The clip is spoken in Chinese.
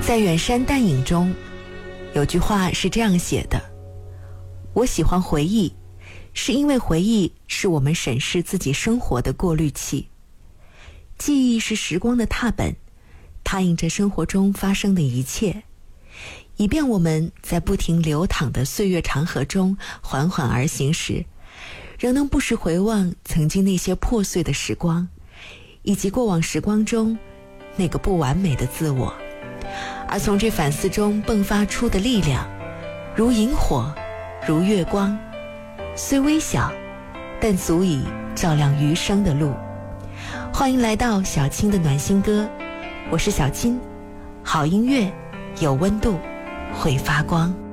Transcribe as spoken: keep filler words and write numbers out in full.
在远山淡影中，有句话是这样写的：我喜欢回忆，是因为回忆是我们审视自己生活的过滤器。记忆是时光的踏本，踏印着生活中发生的一切，以便我们在不停流淌的岁月长河中缓缓而行时，仍能不时回望曾经那些破碎的时光，以及过往时光中那个不完美的自我。而从这反思中迸发出的力量，如萤火，如月光，虽微小，但足以照亮余生的路。欢迎来到小青的暖心歌，我是小青，好音乐有温度，会发光。